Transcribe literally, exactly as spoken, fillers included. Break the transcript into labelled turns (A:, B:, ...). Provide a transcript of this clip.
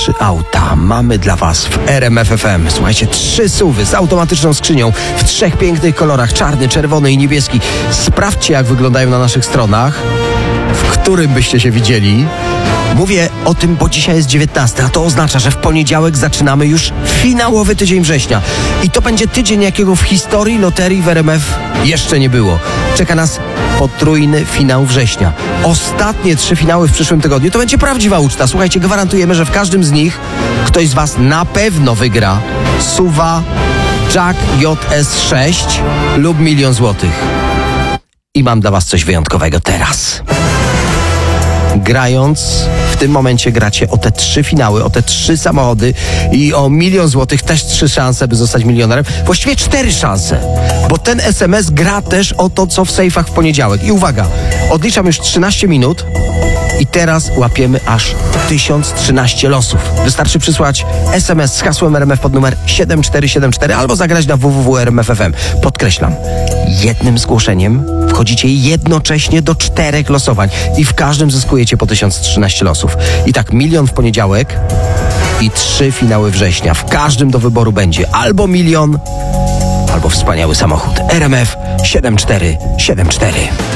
A: trzy auta mamy dla Was w R M F F M. Słuchajcie, trzy suwy z automatyczną skrzynią w trzech pięknych kolorach, czarny, czerwony i niebieski. Sprawdźcie, jak wyglądają na naszych stronach, w którym byście się widzieli. Mówię o tym, bo dzisiaj jest dziewiętnasty, a to oznacza, że w poniedziałek zaczynamy już finałowy tydzień września. I to będzie tydzień, jakiego w historii loterii w R M F jeszcze nie było. Czeka nas potrójny finał września. Ostatnie trzy finały w przyszłym tygodniu to będzie prawdziwa uczta. Słuchajcie, gwarantujemy, że w każdym z nich ktoś z Was na pewno wygra suwa Jack J S sześć lub milion złotych. I mam dla Was coś wyjątkowego teraz. Grając, w tym momencie gracie o te trzy finały, o te trzy samochody i o milion złotych, też trzy szanse, by zostać milionerem. Właściwie cztery szanse, bo ten S M S gra też o to, co w sejfach w poniedziałek. I uwaga, odliczam już trzynaście minut i teraz łapiemy aż tysiąc trzynaście losów. Wystarczy przysłać S M S z hasłem R M F pod numer siedem cztery siedem cztery albo zagrać na w w w kropka r m f f m. Podkreślam, jednym zgłoszeniem wchodzicie jednocześnie do czterech losowań i w każdym zyskujecie po tysiąc trzynaście losów. I tak milion w poniedziałek i trzy finały września. W każdym do wyboru będzie albo milion, albo wspaniały samochód. R M F siedem cztery siedem cztery.